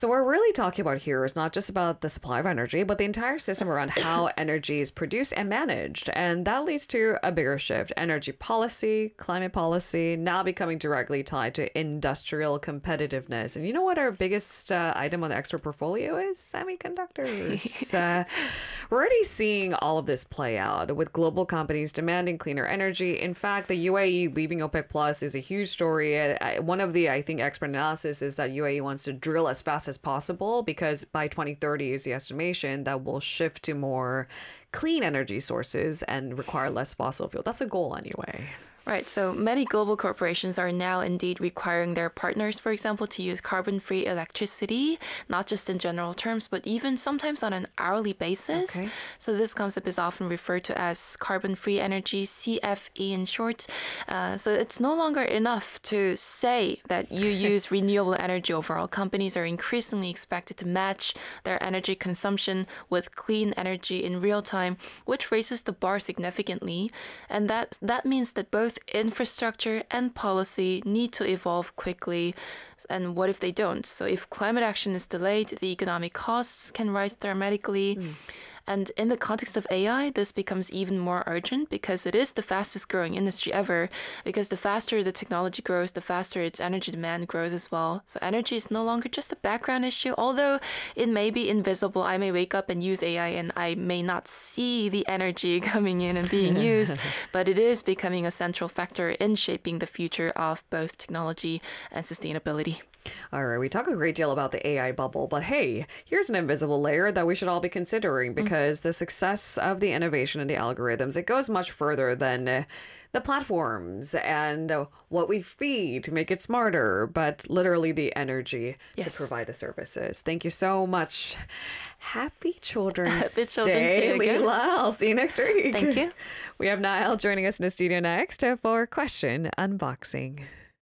So what we're really talking about here is not just about the supply of energy, but the entire system around how energy is produced and managed. And that leads to a bigger shift. Energy policy, climate policy, now becoming directly tied to industrial competitiveness. And you know what our biggest item on the export portfolio is? Semiconductors. We're already seeing all of this play out with global companies demanding cleaner energy. In fact, the UAE leaving OPEC Plus is a huge story. One of the, I think, expert analysis is that UAE wants to drill as fast as possible because by 2030 is the estimation that will shift to more clean energy sources and require less fossil fuel. That's a goal anyway. Right. So many global corporations are now indeed requiring their partners, for example, to use carbon-free electricity, not just in general terms, but even sometimes on an hourly basis. Okay. So this concept is often referred to as carbon-free energy, CFE in short. So it's no longer enough to say that you use renewable energy overall. Companies are increasingly expected to match their energy consumption with clean energy in real time, which raises the bar significantly. And that means that both infrastructure and policy need to evolve quickly. And what if they don't? So if climate action is delayed, the economic costs can rise dramatically. And in the context of AI, this becomes even more urgent because it is the fastest growing industry ever. Because the faster the technology grows, the faster its energy demand grows as well. So energy is no longer just a background issue, although it may be invisible. I may wake up and use AI and I may not see the energy coming in and being used, but it is becoming a central factor in shaping the future of both technology and sustainability. All right, we talk a great deal about the AI bubble, but hey, here's an invisible layer that we should all be considering because the success of the innovation and the algorithms, it goes much further than the platforms and what we feed to make it smarter, but literally the energy to provide the services. Thank you so much. Happy Children's Day, Leela. I'll see you next week. Thank you. We have Niall joining us in the studio next for Question Unboxing.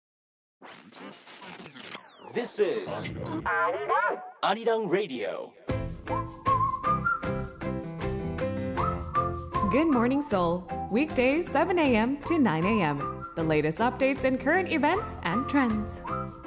This is Arirang Radio. Good Morning Seoul, weekdays 7 a.m. to 9 a.m. The latest updates and current events and trends.